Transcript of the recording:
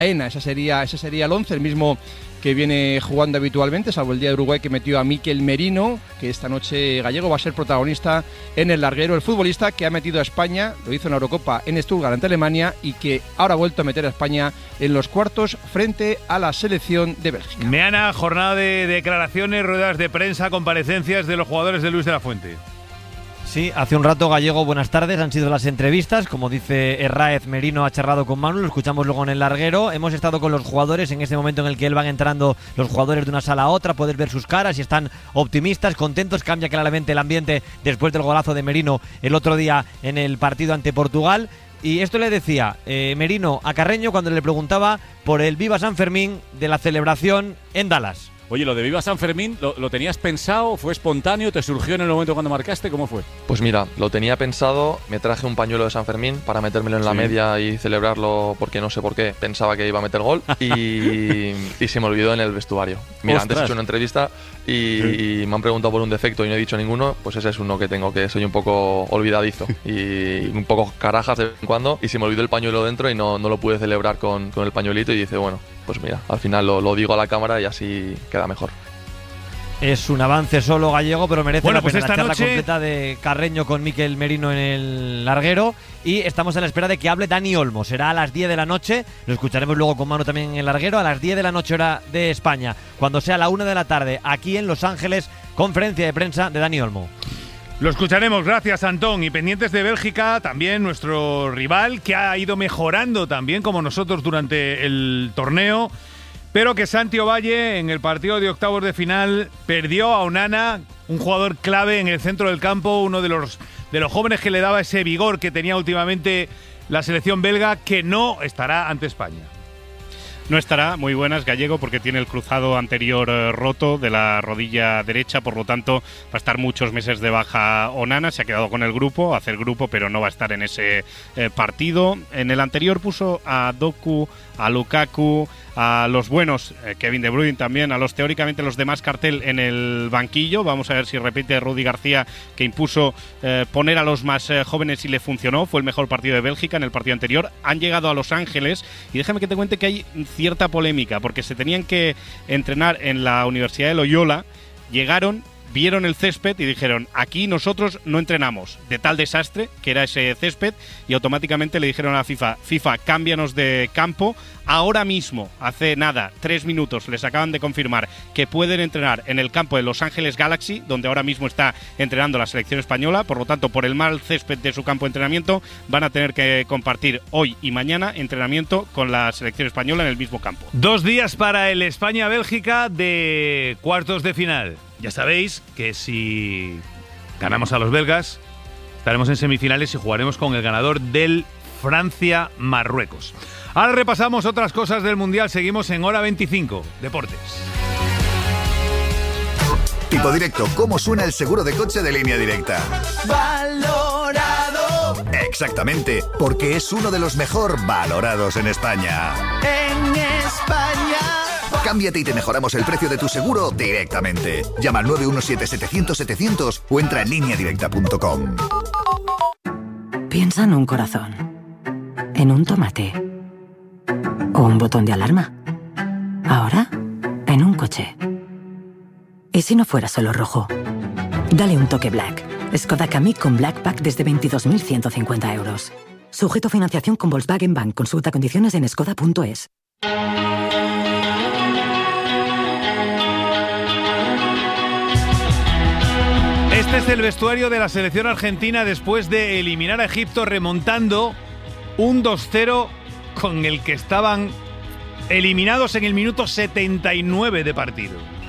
Ese sería el 11, el mismo que viene jugando habitualmente, salvo el día de Uruguay, que metió a Mikel Merino, que esta noche Gallego va a ser protagonista en el larguero, el futbolista que ha metido a España, lo hizo en la Eurocopa en Stuttgart ante Alemania, y que ahora ha vuelto a meter a España en los cuartos frente a la selección de Bélgica. Mañana, jornada de declaraciones, ruedas de prensa, comparecencias de los jugadores de Luis de la Fuente. Sí, hace un rato, Gallego, buenas tardes, han sido las entrevistas, como dice Herráez, Merino ha charlado con Manu, lo escuchamos luego en el larguero, hemos estado con los jugadores en este momento en el que él van entrando los jugadores de una sala a otra, poder ver sus caras y están optimistas, contentos, cambia claramente el ambiente después del golazo de Merino el otro día en el partido ante Portugal. Y esto le decía Merino a Carreño cuando le preguntaba por el Viva San Fermín de la celebración en Dallas. Oye, lo de Viva San Fermín, ¿lo tenías pensado? ¿Fue espontáneo? ¿Te surgió en el momento cuando marcaste? ¿Cómo fue? Pues mira, lo tenía pensado, me traje un pañuelo de San Fermín para metérmelo en la media y celebrarlo porque no sé por qué, pensaba que iba a meter gol y se me olvidó en el vestuario. Mira, ¡Ostras! antes he hecho una entrevista y me han preguntado por un defecto y no he dicho ninguno, pues ese es uno que tengo, que soy un poco olvidadizo y un poco carajas de vez en cuando, y se me olvidó el pañuelo dentro y no lo pude celebrar con el pañuelito, y dice, bueno, pues mira, al final lo digo a la cámara y así queda mejor. Es un avance solo, Gallego, pero merece la pena la charla noche completa de Carreño con Mikel Merino en el larguero, y estamos a la espera de que hable Dani Olmo. Será a las 10 de la noche, lo escucharemos luego con Manu también en el larguero, a las 10 de la noche hora de España, cuando sea la 1 de la tarde aquí en Los Ángeles, conferencia de prensa de Dani Olmo. Lo escucharemos, gracias Antón. Y pendientes de Bélgica, también nuestro rival, que ha ido mejorando también como nosotros durante el torneo, pero que Santi Ovalle en el partido de octavos de final perdió a Onana, un jugador clave en el centro del campo, uno de los jóvenes que le daba ese vigor que tenía últimamente la selección belga, que no estará ante España. No estará, muy buenas, Gallego, porque tiene el cruzado anterior roto de la rodilla derecha, por lo tanto va a estar muchos meses de baja Onana. Se ha quedado con el grupo, hace el grupo, pero no va a estar en ese partido. En el anterior puso a Doku, a Lukaku, a los buenos, Kevin De Bruyne también, a los teóricamente los demás cartel en el banquillo. Vamos a ver si repite Rudi García, que impuso poner a los más jóvenes y le funcionó. Fue el mejor partido de Bélgica en el partido anterior. Han llegado a Los Ángeles y déjame que te cuente que hay cierta polémica, porque se tenían que entrenar en la Universidad de Loyola, llegaron, vieron el césped y dijeron, aquí nosotros no entrenamos, de tal desastre que era ese césped, y automáticamente le dijeron a la FIFA, cámbianos de campo. Ahora mismo, hace nada, 3 minutos, les acaban de confirmar que pueden entrenar en el campo de Los Ángeles Galaxy, donde ahora mismo está entrenando la selección española. Por lo tanto, por el mal césped de su campo de entrenamiento, van a tener que compartir hoy y mañana entrenamiento con la selección española en el mismo campo. 2 días para el España-Bélgica de cuartos de final. Ya sabéis que si ganamos a los belgas, estaremos en semifinales y jugaremos con el ganador del Francia-Marruecos. Ahora repasamos otras cosas del Mundial. Seguimos en Hora 25, Deportes. Tipo Directo, ¿cómo suena el seguro de coche de Línea Directa? Valorado. Exactamente, porque es uno de los mejor valorados en España. En España. Cámbiate y te mejoramos el precio de tu seguro directamente. Llama al 917-700-700 o entra en lineadirecta.com. Piensa en un corazón, en un tomate o un botón de alarma. Ahora, en un coche. ¿Y si no fuera solo rojo? Dale un toque Black. Skoda Kamiq con Black Pack desde 22.150 euros. Sujeto a financiación con Volkswagen Bank. Consulta condiciones en skoda.es. Este es el vestuario de la selección argentina después de eliminar a Egipto remontando un 2-0 con el que estaban eliminados en el minuto 79 de partido.